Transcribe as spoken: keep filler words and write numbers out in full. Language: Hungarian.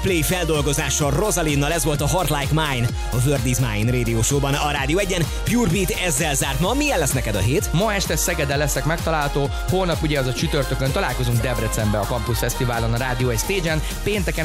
Coldplay feldolgozással Rosalinnal, ez volt a Heart Like Mine, a Word is Mine Radio Show-ban, a Rádió egyen. Pure Beat ezzel zárt. Ma milyen lesz neked a hét? Ma este Szegeden leszek megtalálható, holnap ugye az a csütörtökön találkozunk Debrecenbe a Campus Fesztiválon, a Rádió egy Stage-en, pénteken